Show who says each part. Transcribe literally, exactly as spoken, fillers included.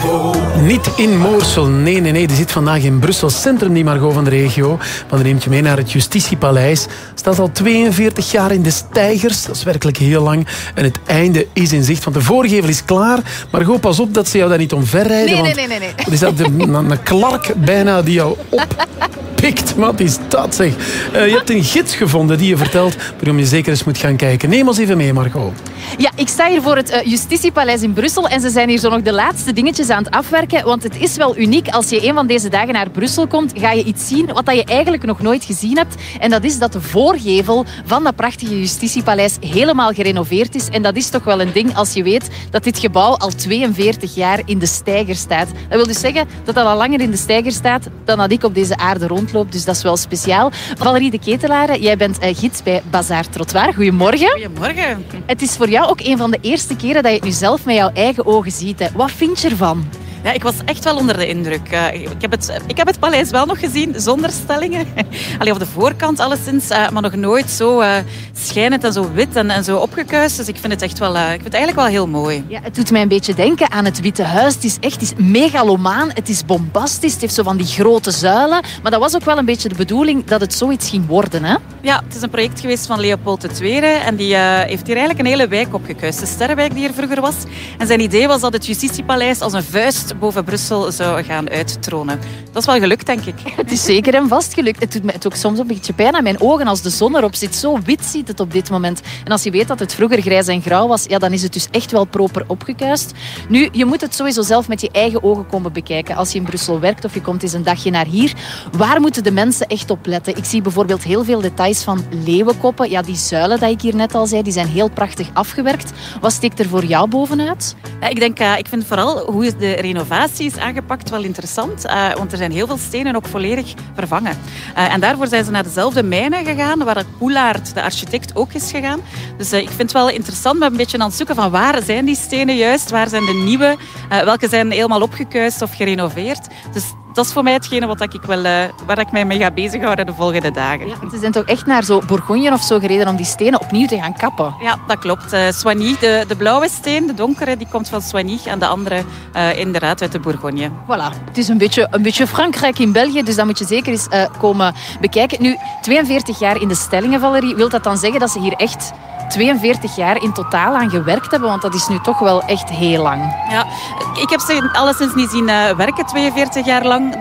Speaker 1: Niet in Moorsel, nee, nee, nee. Die zit vandaag in Brussel Centrum, die Margot van de regio. Maar dan neemt je mee naar het Justitiepaleis. Staat al tweeënveertig jaar in de steigers. Dat is werkelijk heel lang. En het einde is in zicht, want de voorgevel is klaar. Margot, pas op dat ze jou daar niet omverrijden.
Speaker 2: Nee,
Speaker 1: want
Speaker 2: nee, nee, nee.
Speaker 1: er is dat de, een klark bijna die jou oppikt. Wat is dat, zeg? Uh, je hebt een gids gevonden die je vertelt waarom je zeker eens moet gaan kijken. Neem ons even mee, Margot.
Speaker 2: Ja, ik sta hier voor het uh, Justitiepaleis in Brussel en ze zijn hier zo nog de laatste dingetjes aan het afwerken, want het is wel uniek. Als je een van deze dagen naar Brussel komt, ga je iets zien wat je eigenlijk nog nooit gezien hebt. En dat is dat de voorgevel van dat prachtige Justitiepaleis helemaal gerenoveerd is. En dat is toch wel een ding als je weet dat dit gebouw al tweeënveertig jaar in de steiger staat. Dat wil dus zeggen dat dat al langer in de steiger staat dan dat ik op deze aarde rondloop. Dus dat is wel speciaal. Valerie de Ketelare, jij bent uh, gids bij Bazaar Trottoir. Goedemorgen.
Speaker 3: Goedemorgen.
Speaker 2: Het is voor jou ook een van de eerste keren dat je het nu zelf met jouw eigen ogen ziet. Hè. Wat vind je ervan?
Speaker 3: Ja, ik was echt wel onder de indruk. Uh, ik, heb het, ik heb het paleis wel nog gezien, zonder stellingen. Allee, op de voorkant alleszins, uh, maar nog nooit zo uh, schijnend en zo wit en, en zo opgekuist. Dus ik vind het echt wel, uh, ik vind het eigenlijk wel heel mooi.
Speaker 2: Ja, het doet mij een beetje denken aan het Witte Huis. Het is echt het is megalomaan, het is bombastisch, het heeft zo van die grote zuilen. Maar dat was ook wel een beetje de bedoeling dat het zoiets ging worden, hè?
Speaker 3: Ja, het is een project geweest van Leopold de Tweede. En die uh, heeft hier eigenlijk een hele wijk opgekuist. De Sterrenwijk die er vroeger was. En zijn idee was dat het Justitiepaleis als een vuist boven Brussel zou gaan uittronen. Dat is wel gelukt, denk ik.
Speaker 2: Het is zeker en vast gelukt. Het doet me het ook soms een beetje pijn aan mijn ogen als de zon erop zit. Zo wit ziet het op dit moment. En als je weet dat het vroeger grijs en grauw was, ja, dan is het dus echt wel proper opgekuist. Nu, je moet het sowieso zelf met je eigen ogen komen bekijken. Als je in Brussel werkt of je komt eens een dagje naar hier, waar moeten de mensen echt op letten? Ik zie bijvoorbeeld heel veel details van leeuwenkoppen. Ja, die zuilen dat ik hier net al zei, die zijn heel prachtig afgewerkt. Wat steekt er voor jou bovenuit?
Speaker 3: Ja, ik denk, uh, ik vind vooral hoe de renovatie is aangepakt wel interessant. Uh, want er zijn heel veel stenen ook volledig vervangen. Uh, en daarvoor zijn ze naar dezelfde mijnen gegaan, waar Poelaert, de architect, ook is gegaan. Dus uh, ik vind het wel interessant, met een beetje aan het zoeken van waar zijn die stenen juist, waar zijn de nieuwe, uh, welke zijn helemaal opgekuist of gerenoveerd. Dus dat is voor mij hetgene wat ik wel, uh, waar ik mij mee ga bezighouden de volgende dagen.
Speaker 2: Ja, ze zijn toch echt naar zo Bourgogne of zo gereden om die stenen opnieuw te gaan kappen?
Speaker 3: Ja, dat klopt. Uh, Soigny, de, de blauwe steen, de donkere, die komt van Soigny. En de andere uh, inderdaad uit de Bourgogne.
Speaker 2: Voilà. Het is een beetje, een beetje Frankrijk in België, dus dat moet je zeker eens uh, komen bekijken. Nu, tweeënveertig jaar in de stellingen, Valerie. Wil dat dan zeggen dat ze hier echt tweeënveertig jaar in totaal aan gewerkt hebben? Want dat is nu toch wel echt heel lang.
Speaker 3: Ja, ik heb ze alleszins niet zien uh, werken, tweeënveertig jaar lang.